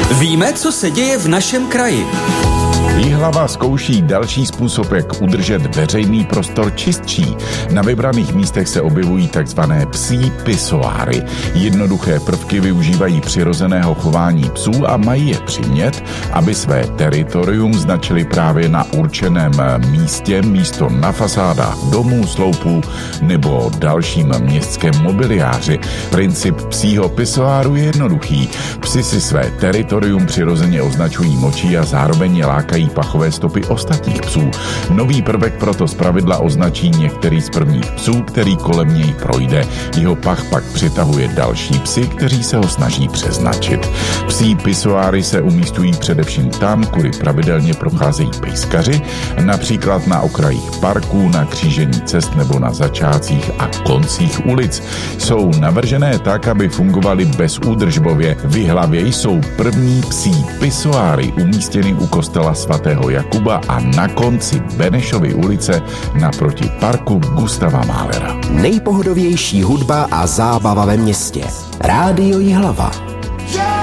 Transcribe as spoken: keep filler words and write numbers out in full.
Víme, co se děje v našem kraji. Jihlava zkouší další způsob, jak udržet veřejný prostor čistší. Na vybraných místech se objevují takzvané psí pisoáry. Jednoduché prvky využívají přirozeného chování psů a mají je přimět, aby své teritorium značili právě na určeném místě, místo na fasádách domů, sloupů nebo dalším městském mobiliáři. Princip psího pisoáru je jednoduchý. Psi si své teritorium přirozeně označují močí a zároveň je lákají pachové stopy ostatních psů. Nový prvek proto zpravidla označí některý z prvních psů, který kolem něj projde. Jeho pach pak přitahuje další psy, kteří se ho snaží přeznačit. Psí pisoáry se umístují především tam, kudy pravidelně procházejí pejskaři, například na okrajích parků, na křížení cest nebo na začátcích a koncích ulic. Jsou navržené tak, aby fungovaly bezúdržbově. V Jihlavě jsou první psí pisoáry umístěny u kostela svatého Jakuba a na konci Benešovy ulice naproti parku Gustava Mahlera. Nejpohodovější hudba a zábava ve městě. Rádio Jihlava.